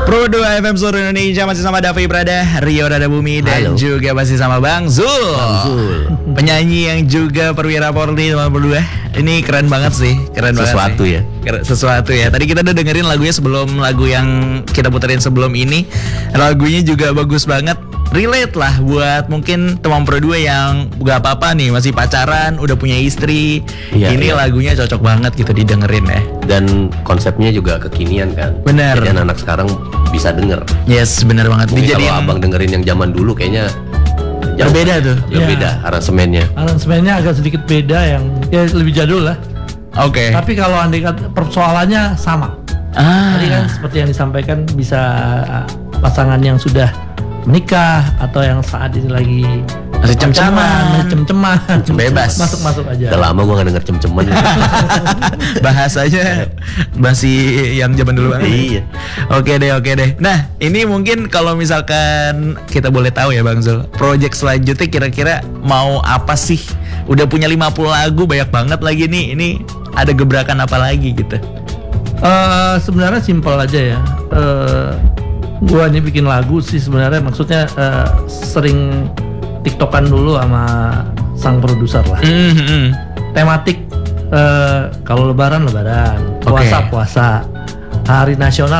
Pro 2 FM seluruh Indonesia masih sama Davi Prada, Rio Dada Bumi, dan juga masih sama Bang Zul. Penyanyi yang juga perwira Polri teman berdua. Ini keren banget sih, keren sesuatu banget ya. Sesuatu ya. Tadi kita udah dengerin lagunya sebelum lagu yang kita puterin sebelum ini. Lagunya juga bagus banget. Relate lah buat mungkin teman Pro 2 yang gak apa-apa nih, masih pacaran, udah punya istri. Ini lagunya cocok banget gitu didengerin ya. Dan konsepnya juga kekinian kan. Bener. Jadi anak sekarang bisa denger. Yes, bener banget. Mungkin kalau abang dengerin yang zaman dulu kayaknya berbeda tuh. Beda aransemennya. Aransemennya agak sedikit beda, yang ya lebih jadul lah. Oke. Tapi kalau andai kata persoalannya sama. Tadi kan seperti yang disampaikan, bisa pasangan yang sudah menikah atau yang saat ini lagi masih cem-ceman, bebas masuk aja. Udah lama gue gak denger cem-ceman. Bahasanya masih yang zaman dulu banget. Iya. Oke deh. Nah, ini mungkin kalau misalkan kita boleh tahu ya Bang Zul, project selanjutnya kira-kira mau apa sih? Udah punya 50 lagu, banyak banget lagi nih. Ini ada gebrakan apa lagi gitu? Sebenarnya simpel aja ya. Gua nih bikin lagu sih sebenarnya, maksudnya sering tiktokan dulu sama sang produser lah. Tematik, kalau lebaran, puasa, hari nasional.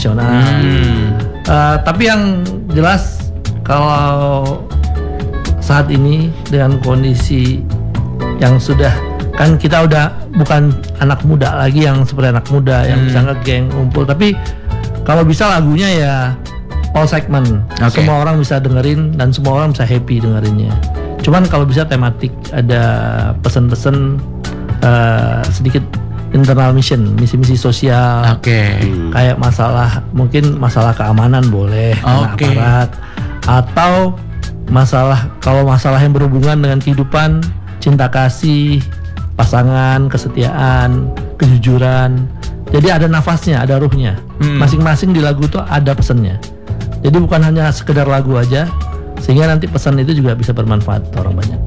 Tapi yang jelas kalau saat ini dengan kondisi yang sudah, kan kita udah bukan anak muda lagi yang seperti anak muda yang bisa ngegeng ngumpul, tapi kalau bisa lagunya ya all segment, semua orang bisa dengerin dan semua orang bisa happy dengerinnya. Cuman kalau bisa tematik, ada pesan-pesan, sedikit internal misi sosial. Kayak mungkin masalah keamanan boleh, aparat, atau kalau masalah yang berhubungan dengan kehidupan, cinta kasih, pasangan, kesetiaan, kejujuran. Jadi ada nafasnya, ada ruhnya. Masing-masing di lagu itu ada pesannya. Jadi bukan hanya sekedar lagu aja, sehingga nanti pesan itu juga bisa bermanfaat untuk orang banyak.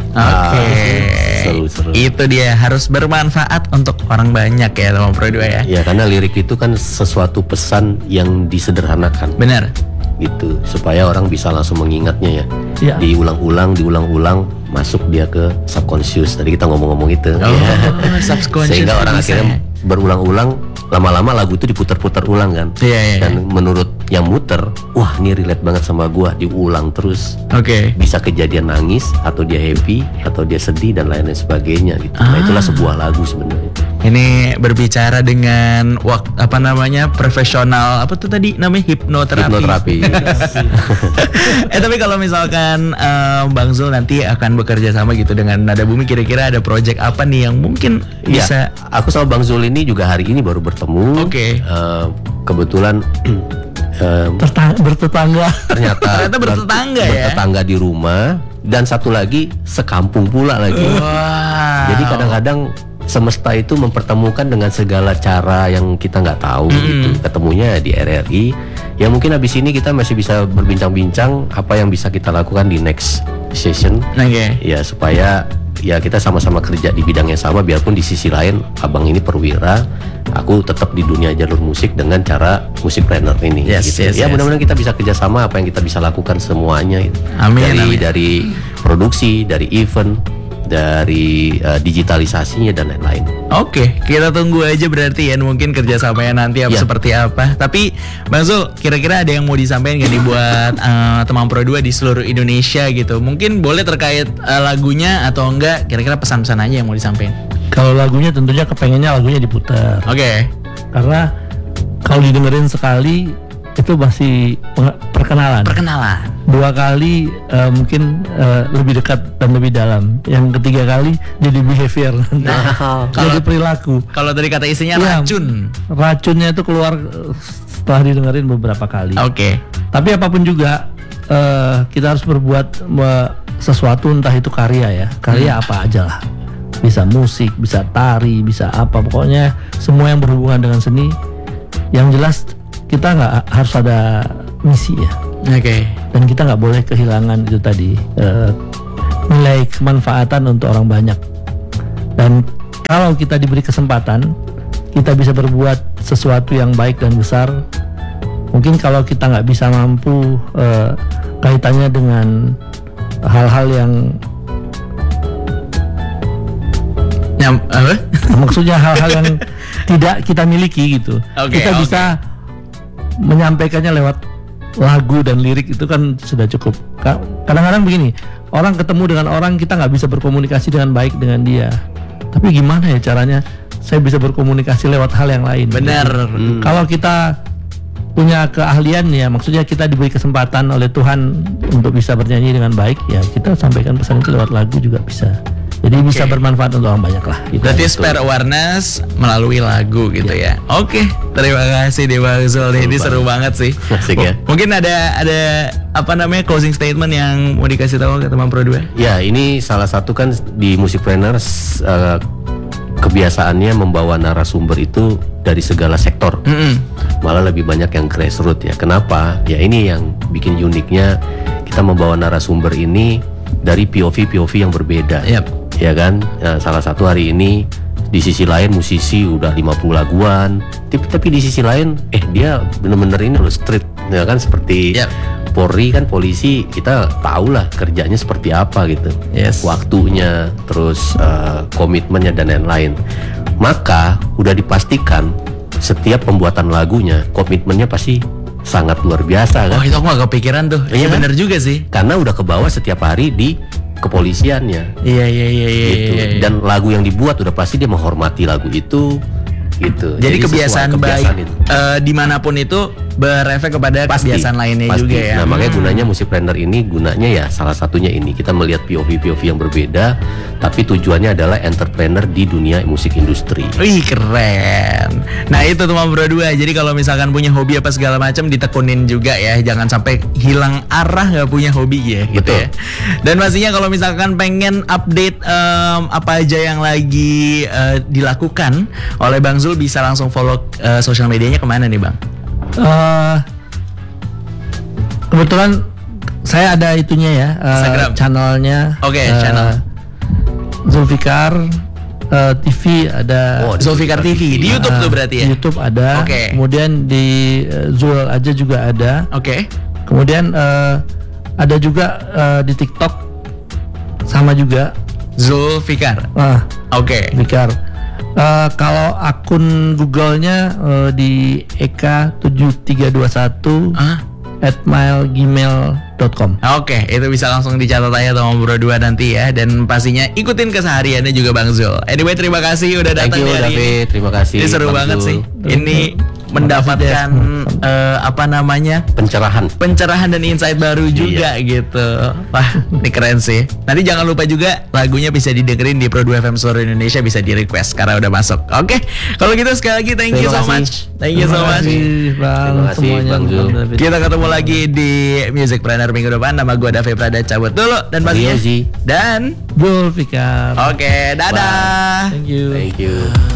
Seru. Itu dia, harus bermanfaat untuk orang banyak ya teman Pro 2 ya. Ya, karena lirik itu kan sesuatu pesan yang disederhanakan. Benar. Gitu, supaya orang bisa langsung mengingatnya ya. Diulang-ulang, masuk dia ke subconscious. Tadi kita ngomong-ngomong itu. Subconscious. Sehingga orang akhirnya berulang-ulang, lama-lama lagu itu diputar-putar ulang kan. Dan menurut yang muter, wah ini relate banget sama gua, diulang terus. Bisa kejadian nangis, atau dia happy, atau dia sedih dan lain-lain sebagainya gitu. Nah, itulah sebuah lagu sebenarnya. Ini berbicara dengan profesional, apa tuh tadi namanya, hipnoterapi. Tapi kalau misalkan Bang Zul nanti akan bekerja sama gitu dengan Nada Bumi, kira-kira ada project apa nih yang mungkin bisa? Aku sama Bang Zul ini juga hari ini baru bertemu. Kebetulan bertetangga. Ternyata bertetangga di rumah, dan satu lagi sekampung pula lagi. Jadi kadang-kadang semesta itu mempertemukan dengan segala cara yang kita nggak tahu gitu. Ketemunya di RRI. Ya mungkin habis ini kita masih bisa berbincang-bincang apa yang bisa kita lakukan di next session. Ya supaya ya kita sama-sama kerja di bidang yang sama, biarpun di sisi lain abang ini perwira, aku tetap di dunia jalur musik dengan cara musik planner ini. Mudah-mudahan kita bisa kerjasama, apa yang kita bisa lakukan semuanya. Amin. Dari produksi, dari event, dari digitalisasinya dan lain-lain. Kita tunggu aja berarti ya, mungkin kerjasamanya nanti seperti apa. Tapi Bang Zul, kira-kira ada yang mau disampaikan gak nih buat teman Pro 2 di seluruh Indonesia gitu? Mungkin boleh terkait lagunya atau enggak, kira-kira pesan-pesan aja yang mau disampaikan. Kalau lagunya tentunya kepengennya lagunya diputar. Karena kalau didengerin sekali itu masih perkenalan. 2 kali mungkin lebih dekat dan lebih dalam. Yang ketiga kali jadi behavior, jadi perilaku. Kalau tadi kata isinya racunnya itu keluar setelah didengerin beberapa kali. Tapi apapun juga, kita harus berbuat sesuatu, entah itu karya apa aja lah. Bisa musik, bisa tari, bisa apa, pokoknya semua yang berhubungan dengan seni. Yang jelas kita nggak harus ada misi ya. Dan kita nggak boleh kehilangan itu tadi, nilai kemanfaatan untuk orang banyak. Dan kalau kita diberi kesempatan, kita bisa berbuat sesuatu yang baik dan besar, Mungkin kalau kita nggak bisa mampu kaitannya dengan hal-hal yang apa? maksudnya hal-hal yang tidak kita miliki gitu. Kita bisa menyampaikannya lewat lagu dan lirik, itu kan sudah cukup. Kadang-kadang begini, orang ketemu dengan orang, kita nggak bisa berkomunikasi dengan baik dengan dia. Tapi gimana ya caranya saya bisa berkomunikasi lewat hal yang lain? Benar. Kalau kita punya keahlian, ya maksudnya kita diberi kesempatan oleh Tuhan untuk bisa bernyanyi dengan baik, ya kita sampaikan pesan itu lewat lagu juga bisa. Jadi bisa bermanfaat untuk orang banyak lah gitu. Berarti spread awareness melalui lagu gitu ya. Oke, terima kasih deh Bang Zul. Ini seru banget sih. Asik ya. Mungkin ada apa namanya closing statement yang mau dikasih tahu ke teman Pro 2? Ya, ini salah satu kan di Musicpreneurs kebiasaannya membawa narasumber itu dari segala sektor. Malah lebih banyak yang grassroots ya. Kenapa? Ya ini yang bikin uniknya, kita membawa narasumber ini dari POV yang berbeda. Ya kan, salah satu hari ini di sisi lain musisi udah 50 laguan, tapi di sisi lain dia bener-bener ini loh street, ya kan, seperti Polri kan, polisi kita tahu lah kerjanya seperti apa gitu, waktunya, terus komitmennya dan lain-lain. Maka udah dipastikan setiap pembuatan lagunya komitmennya pasti sangat luar biasa kan. Oh, itu aku gak kepikiran tuh. Iya bener juga sih. Karena udah kebawa setiap hari di kepolisiannya. Iya. Gitu. Dan lagu yang dibuat udah pasti dia menghormati lagu itu gitu. Jadi kebiasaan baik dimanapun itu berefek kepada kebiasaan lainnya juga ya. Nah makanya gunanya Musicpreneur ini, gunanya ya salah satunya ini, kita melihat POV yang berbeda, tapi tujuannya adalah entrepreneur di dunia musik industri. Wih keren. Nah itu teman Pro 2. Jadi kalau misalkan punya hobi apa segala macam ditekunin juga ya, jangan sampai hilang arah nggak punya hobi ya gitu. Betul. Ya. Dan pastinya kalau misalkan pengen update apa aja yang lagi dilakukan oleh Bang Zul, bisa langsung follow sosial medianya kemana nih Bang? Kebetulan saya ada itunya ya, channelnya. Channel Zulfikar TV ada. Zulfikar TV di YouTube tuh berarti ya? YouTube ada. Kemudian di Zul aja juga ada. Kemudian ada juga di TikTok sama juga Zulfikar. Fikar. Kalau akun Google-nya di eka7321 @gmail.com. Itu bisa langsung dicatat aja sama Bro 2 nanti ya. Dan pastinya ikutin kesehariannya juga Bang Zul. Anyway, terima kasih udah datang hari ini. David, terima kasih. Ini seru banget sih. Ini mendapatkan pencerahan dan insight baru juga gitu. Wah, ini keren sih. Nanti jangan lupa juga lagunya bisa didengerin di Pro 2 FM seluruh Indonesia, bisa di request karena udah masuk. Kalau gitu sekali lagi thank you so much. Thank you so much. Terima kasih Bang Zul. Kita ketemu lagi di Musicpreneur minggu depan. Nama gue David Prada cabut dulu dan pastinya dan Zulfikar. Dadah. Thank you. Thank you.